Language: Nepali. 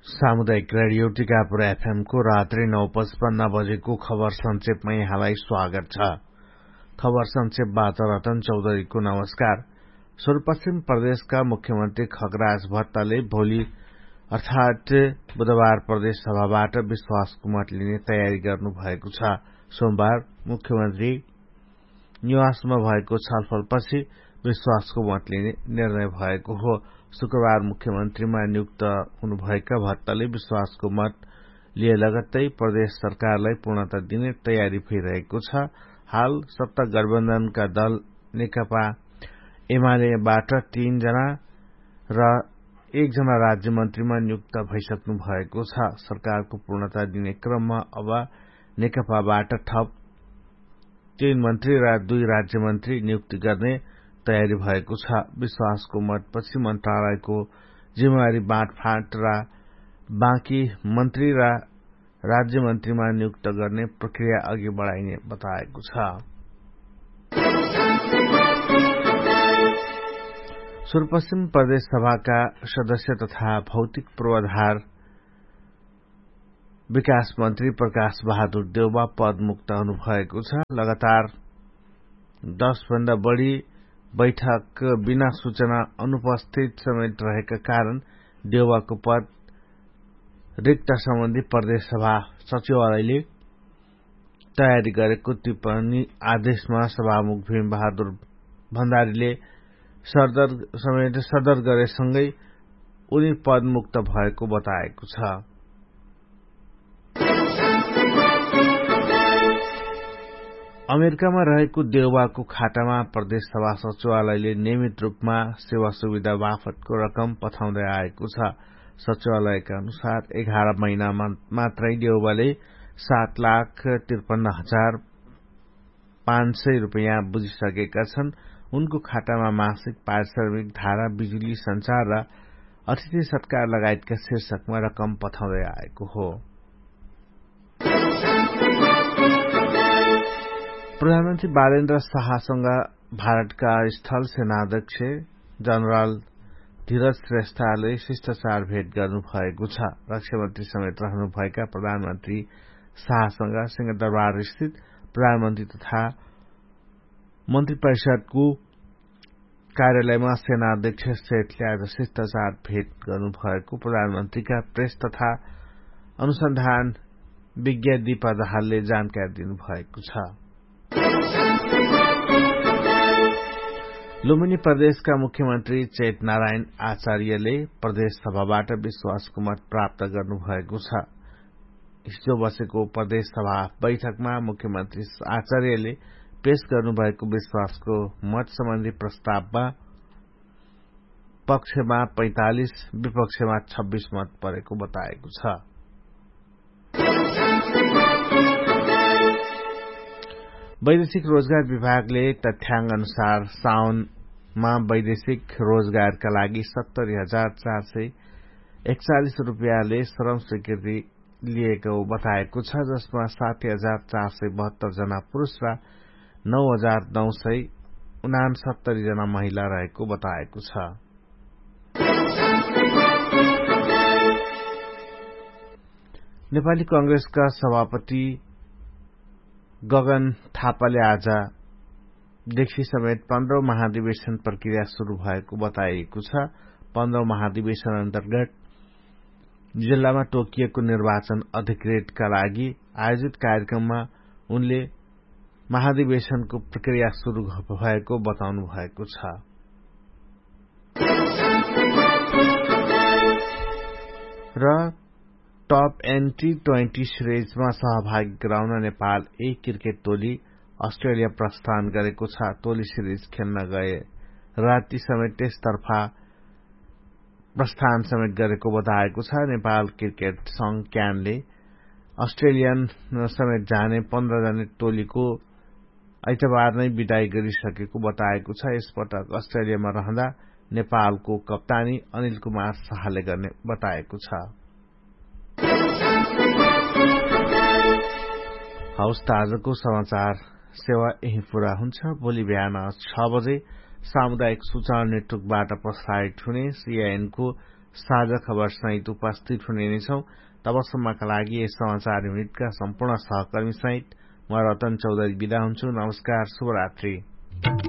सामुदायिक रेडियो टिकापुर एफएमको रात्रि 9:55 बजेको खबर संक्षेपमा यहाँलाई स्वागत छ। खबर संक्षेपबाट रतन चौधरीको नमस्कार। सुदूरपश्चिम प्रदेशका मुख्यमन्त्री खगराज भट्टले भोलि अर्थात बुधबार प्रदेश सभाबाट विश्वासको मत लिने तयारी गर्नु भएको छ। सोमबार मुख्यमन्त्री निवासमा भएको छलफलपछि विश्वासको मत लिने निर्णय भएको हो। शुक्रबार मुख्यमन्त्रीमा नियुक्त हुनुभएका भट्टले विश्वासको मत लिए लगत्तै प्रदेश सरकारलाई पूर्णता दिने तयारी भइरहेको छ। हाल सत्ता गठबन्धनका दल नेकपा एमालेबाट 3 जना र 1 जना राज्य मन्त्रीमा नियुक्त भइसक्नु भएको छ। सरकारको पूर्णता दिने क्रममा अब नेकपाबाट थप 3 मन्त्री र 2 राज्य मन्त्री नियुक्ति गर्ने तयारी भएको छ। विश्वासको मतपछि मन्त्रालयको जिम्मेवारी बाँडफाँड र बाँकी मन्त्री र राज्य मन्त्रीमा नियुक्त गर्ने प्रक्रिया अघि बढाइने बताएको छ। सुदूरपश्चिम प्रदेश सभाका सदस्य तथा भौतिक पूर्वाधार विकास मन्त्री प्रकाश बहादुर देउवा पदमुक्त हुनुभएको छ। लगातार 10 भन्दा बढ़ी बैठक बिना सूचना अनुपस्थित समेत रहेका कारण देउवाको पद रिक्त सम्बन्धी प्रदेश सभा सचिवालयले तयारी गरेको टिप्पणी आदेशमा सभामुख भीम बहादुर भण्डारीले सदर गरेसँगै उनी पदमुक्त भएको बताएको छ। अमेरिकामा रहेको देउवाको खातामा प्रदेश सभा सचिवालयले नियमित रूपमा सेवा सुविधा बापतको रकम पठाउँदै आएको छ। सचिवालयका अनुसार 11 महिनामा मात्रै देउवाले 7,53,500 रुपियाँ बुझिसकेका छन्। उनको खातामा मासिक पारिश्रमिक, धारा, बिजुली, संचार र अतिथि सत्कार लगायतका शीर्षकमा रकम पठाउँदै आएको हो। प्रधानमन्त्री बालेन्द्र शाहसँग भारतका स्थल सेनाध्यक्ष जनरल धीरज श्रेष्ठले शिष्टाचार भेट गर्नुभएको छ। रक्षामन्त्री समेत रहनुभएका प्रधानमन्त्री शाहसँग सिंहदरबार स्थित प्रधानमन्त्री तथा मन्त्री परिषदको कार्यालयमा सेनाध्यक्ष श्रेष्ठले आज शिष्टाचार भेट गर्नुभएको प्रधानमन्त्रीका प्रेस तथा अनुसन्धान विज्ञ दीपा दाहालले जानकारी दिनुभएको छ। लुम्बिनी प्रदेशका मुख्यमन्त्री चेत नारायण आचार्यले प्रदेश सभाबाट विश्वासको मत प्राप्त गर्नुभएको छ। हिजो बसेको प्रदेश सभा बैठकमा मुख्यमन्त्री आचार्यले पेश गर्नुभएको विश्वासको मत सम्बन्धी प्रस्तावमा पक्षमा 45, विपक्षमा 26 मत परेको बताएको छ। वैदेशिक रोजगार विभागले तथ्याङ्क अनुसार साउनमा वैदेशिक रोजगारका लागि 70,441 रुपियाँले श्रम स्वीकृति लिएको बताएको छ, जसमा 60,472 जना पुरूष र 9,969 जना महिला रहेको बताएको छ। नेपाली कांग्रेसका सभापति गगन थापाले आजदेखि समेत 15औं महाधिवेशन प्रक्रिया शुरू भएको बताइएको छ। 15औं महाधिवेशन अन्तर्गत जिल्लामा तोकिएको निर्वाचन अधिकृतका लागि आयोजित कार्यक्रममा उनले महाधिवेशनको प्रक्रिया शुरू भएको बताउनु भएको छ। र टप T20 सिरिजमा सहभागी गराउन नेपाल A क्रिकेट टोली अस्ट्रेलिया प्रस्थान गरेको छ। टोली सिरिज खेल्न गए राति समेत त्यसतर्फा प्रस्थान समेत गरेको बताएको छ। नेपाल क्रिकेट संघ क्यानले अस्ट्रेलियन समेत जाने 15 जना टोलीको आइतबार नै विदाई गरिसकेको बताएको छ। यसपटक अस्ट्रेलियामा रहँदा नेपालको कप्तानी अनिल कुमार शाहले गर्ने बताएको छ। हवस् त आजको समाचार सेवा यही पूरा हुन्छ। भोलि बिहान 6 बजे सामुदायिक सूचना नेटवर्कबाट प्रसारित हुने CIN को साझा खबर सहित उपस्थित हुने नै छौं। तबसम्मका लागि यस समाचार युनिटका सम्पूर्ण सहकर्मी सहित म रतन चौधरी बिदा हुन्छु। नमस्कार, शुभरात्रि।